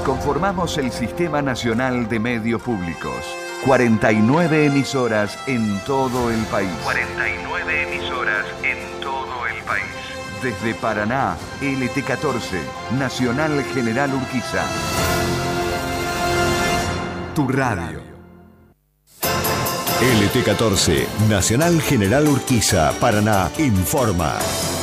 conformamos el Sistema Nacional de Medios Públicos. 49 emisoras en todo el país. 49 emisoras en todo el país. Desde Paraná, LT14, Nacional General Urquiza. Tu radio. LT14, Nacional General Urquiza, Paraná, informa.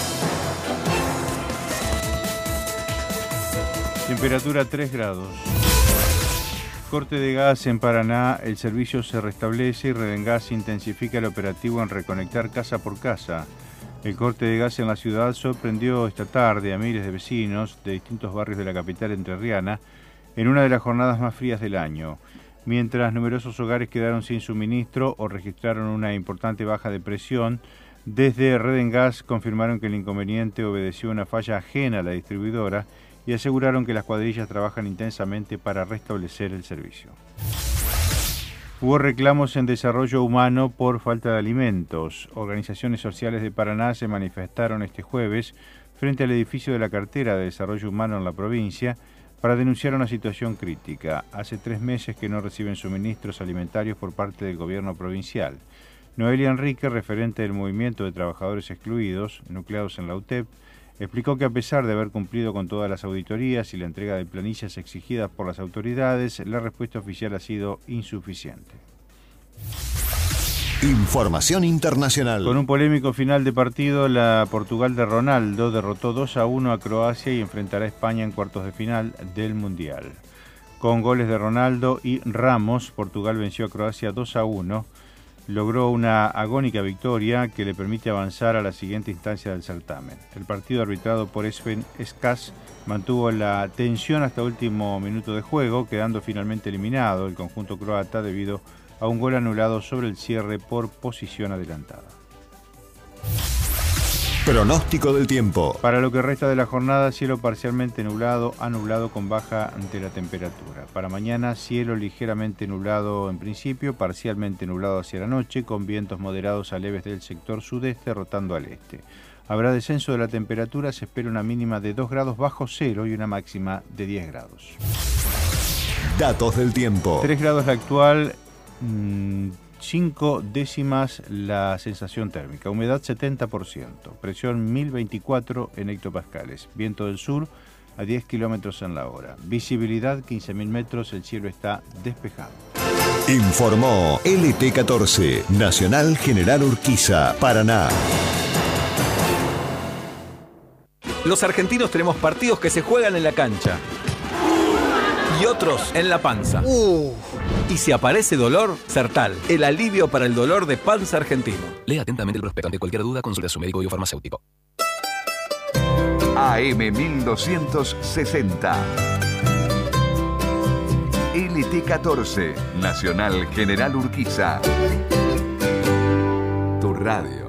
Temperatura 3 grados. Corte de gas en Paraná, el servicio se restablece y Redengas intensifica el operativo en reconectar casa por casa. El corte de gas en la ciudad sorprendió esta tarde a miles de vecinos de distintos barrios de la capital entrerriana en una de las jornadas más frías del año. Mientras numerosos hogares quedaron sin suministro o registraron una importante baja de presión, desde Redengas confirmaron que el inconveniente obedeció a una falla ajena a la distribuidora y aseguraron que las cuadrillas trabajan intensamente para restablecer el servicio. Hubo reclamos en desarrollo humano por falta de alimentos. Organizaciones sociales de Paraná se manifestaron este jueves frente al edificio de la Cartera de Desarrollo Humano en la provincia para denunciar una situación crítica. Hace 3 meses que no reciben suministros alimentarios por parte del gobierno provincial. Noelia Enrique, referente del Movimiento de Trabajadores Excluidos, nucleados en la UTEP, explicó que a pesar de haber cumplido con todas las auditorías y la entrega de planillas exigidas por las autoridades, la respuesta oficial ha sido insuficiente. Información internacional. Con un polémico final de partido, la Portugal de Ronaldo derrotó 2-1 a Croacia y enfrentará a España en cuartos de final del Mundial. Con goles de Ronaldo y Ramos, Portugal venció a Croacia 2-1. Logró una agónica victoria que le permite avanzar a la siguiente instancia del certamen. El partido arbitrado por Sven Eskas mantuvo la tensión hasta el último minuto de juego, quedando finalmente eliminado el conjunto croata debido a un gol anulado sobre el cierre por posición adelantada. Pronóstico del tiempo. Para lo que resta de la jornada, cielo parcialmente nublado a nublado con baja ante la temperatura. Para mañana, cielo ligeramente nublado en principio, parcialmente nublado hacia la noche, con vientos moderados a leves del sector sudeste rotando al este. Habrá descenso de la temperatura, se espera una mínima de 2 grados bajo cero y una máxima de 10 grados. Datos del tiempo. 3 grados la actual, 5 décimas la sensación térmica, humedad 70%, presión 1024 en hectopascales, viento del sur a 10 kilómetros en la hora, visibilidad 15.000 metros, el cielo está despejado. Informó LT14, Nacional General Urquiza, Paraná. Los argentinos tenemos partidos que se juegan en la cancha y otros en la panza. Y si aparece dolor, Sertal, el alivio para el dolor de panza argentino. Lea atentamente el prospecto. Ante cualquier duda, consulte a su médico y o farmacéutico. AM 1260. LT14, Nacional General Urquiza. Tu radio.